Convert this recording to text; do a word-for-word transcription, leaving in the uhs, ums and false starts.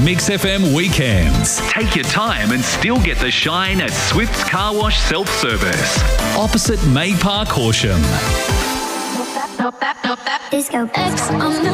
Mix F M weekends. Take your time and still get the shine at Swift's Car Wash Self-Service. Opposite May Park, Horsham. Disco X on the